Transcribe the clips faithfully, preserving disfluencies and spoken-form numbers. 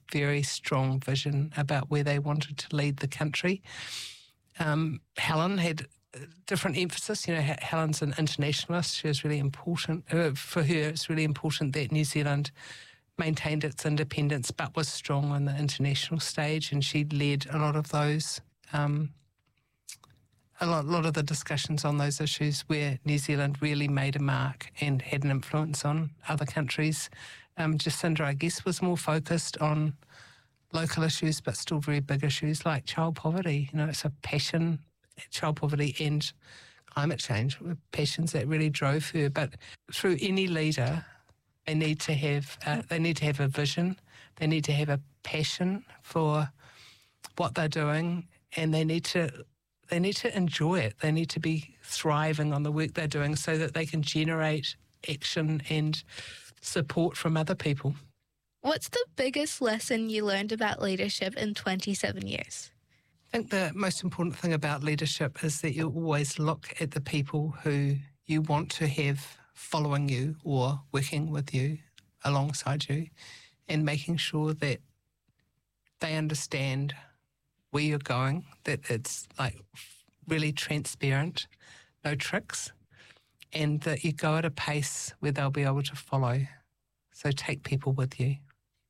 very strong vision about where they wanted to lead the country. Um, Helen had different emphasis. You know, Helen's an internationalist. She was really important. Uh, for her, it's really important that New Zealand maintained its independence but was strong on the international stage, and she led a lot of those, um, a lot, lot of the discussions on those issues where New Zealand really made a mark and had an influence on other countries. Um, Jacinda, I guess, was more focused on local issues but still very big issues like child poverty. You know, it's a passion, child poverty and climate change, passions that really drove her. But through any leader, they need to have uh, they need to have a vision, they need to have a passion for what they're doing, and they need to they need to enjoy it. They need to be thriving on the work they're doing so that they can generate action and support from other people. What's the biggest lesson you learned about leadership in twenty-seven years? I think the most important thing about leadership is that you always look at the people who you want to have following you or working with you, alongside you, and making sure that they understand where you're going, that it's like really transparent, no tricks, and that you go at a pace where they'll be able to follow. So take people with you.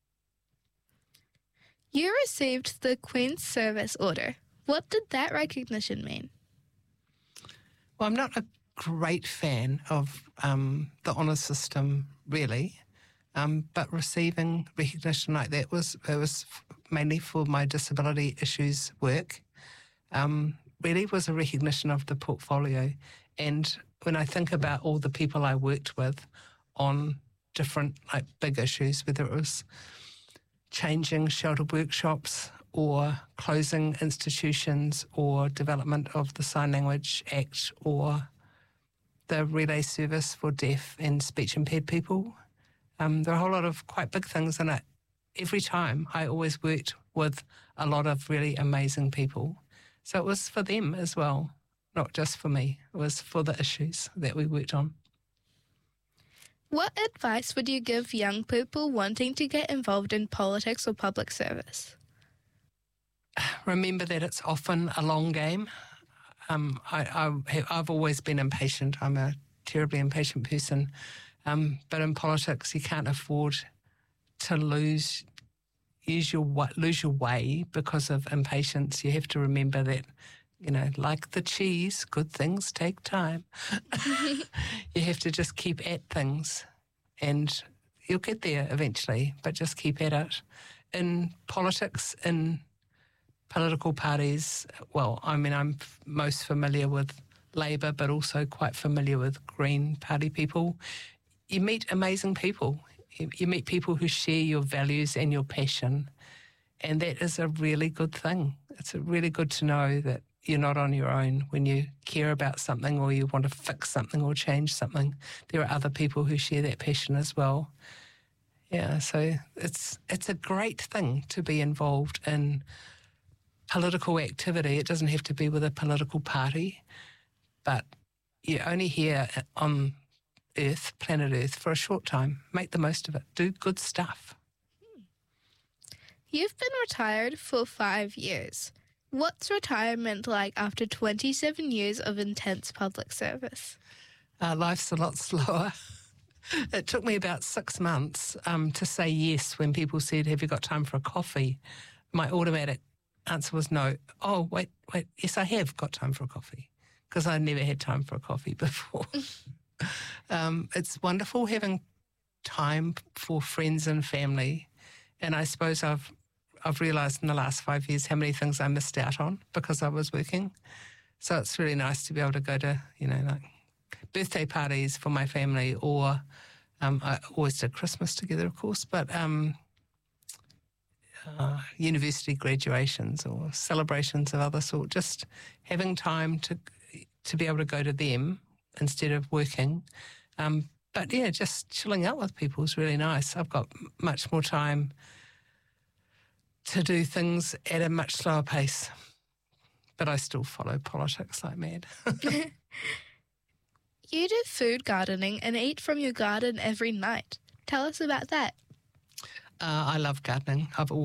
You received the Queen's Service Order. What did that recognition mean? Well, I'm not a great fan of um, the honour system, really, um, but receiving recognition like that was it was mainly for my disability issues work. Um, really was a recognition of the portfolio, and when I think about all the people I worked with on different like big issues, whether it was changing shelter workshops or closing institutions or development of the Sign Language Act or the relay service for deaf and speech impaired people. Um, there are a whole lot of quite big things, and I, every time I always worked with a lot of really amazing people. So it was for them as well, not just for me. It was for the issues that we worked on. What advice would you give young people wanting to get involved in politics or public service? Remember that it's often a long game. Um, I, I have, I've always been impatient. I'm a terribly impatient person. Um, but in politics, you can't afford to lose use your lose your way because of impatience. You have to remember that, you know, like the cheese, good things take time. You have to just keep at things and you'll get there eventually, but just keep at it. In politics, in political parties, well, I mean, I'm f- most familiar with Labour, but also quite familiar with Green Party people. You meet amazing people. You, you meet people who share your values and your passion, and that is a really good thing. It's really good to know that you're not on your own when you care about something or you want to fix something or change something. There are other people who share that passion as well. Yeah, so it's it's a great thing to be involved in political activity. It doesn't have to be with a political party, but you're only here on Earth, planet Earth, for a short time. Make the most of it. Do good stuff. You've been retired for five years. What's retirement like after twenty-seven years of intense public service? Uh, life's a lot slower. It took me about six months um, to say yes when people said, have you got time for a coffee? My automatic answer was no. Oh, wait, wait, yes, I have got time for a coffee, because I never had time for a coffee before. um, it's wonderful having time for friends and family, and I suppose I've I've realised in the last five years how many things I missed out on because I was working. So it's really nice to be able to go to, you know, like birthday parties for my family, or um, I always did Christmas together, of course, but um, uh, university graduations or celebrations of other sort, just having time to to be able to go to them instead of working. Um, but yeah, just chilling out with people is really nice. I've got much more time to do things at a much slower pace, but I still follow politics like mad. You do food gardening and eat from your garden every night. Tell us about that. Uh, I love gardening. I've always